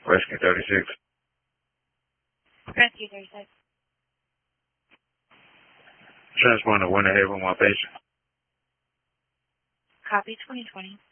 Rescue 36. Rescue 36. Transponder went ahead with my patient. Copy 2020.